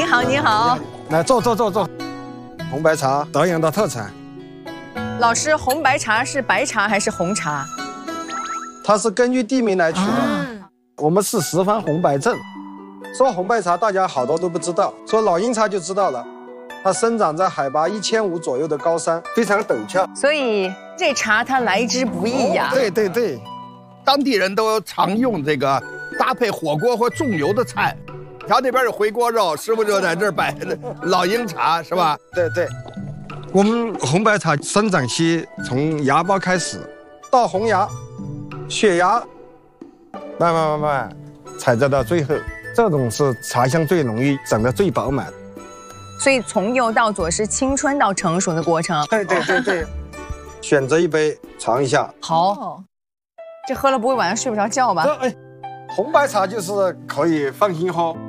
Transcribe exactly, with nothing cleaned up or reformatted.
您好，您好。 来坐坐坐坐。红白茶，德阳的特产。 老师，红白茶是白茶还是红茶？ 它是根据地名来取的。啊、我们是十方红白镇。说红白茶，大家好多都不知道。说老鹰茶就知道了，它生长在海拔一千五左右的高山，非常陡峭。 所以这茶它来之不易呀、啊。 对对对， 当地人都常用这个搭配火锅或重油的菜。瞧那边有回锅肉，师傅就在这儿摆老鹰茶，是吧？ 对对。我们红白茶生长期从芽苞开始，到红芽、血芽，慢慢慢慢采摘到最后，这种是茶香最浓郁、长得最饱满。 所以从幼到左是青春到成熟的过程。 对对对对。选择一杯尝一下。 好，这喝了不会晚上睡不着觉吧？ 哎，红白茶就是可以放心喝。